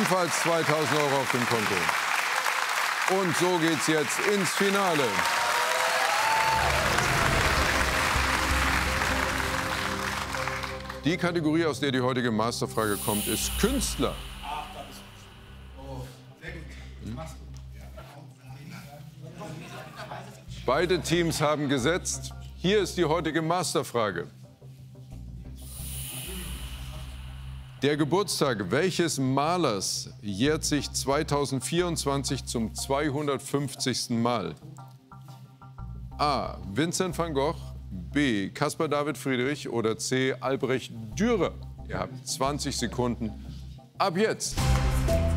Ebenfalls 2.000 € auf dem Konto. Und so geht's jetzt ins Finale. Die Kategorie, aus der die heutige Masterfrage kommt, ist Künstler. Beide Teams haben gesetzt. Hier ist die heutige Masterfrage. Der Geburtstag welches Malers jährt sich 2024 zum 250. Mal? A. Vincent van Gogh, B. Caspar David Friedrich oder C. Albrecht Dürer? Ihr habt 20 Sekunden ab jetzt.